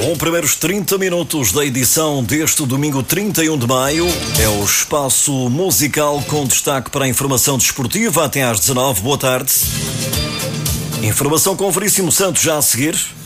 Primeiros 30 minutos da edição deste domingo 31 de maio é o espaço musical com destaque para a informação desportiva até às 19. Boa tarde. Informação com Veríssimo Santos já a seguir.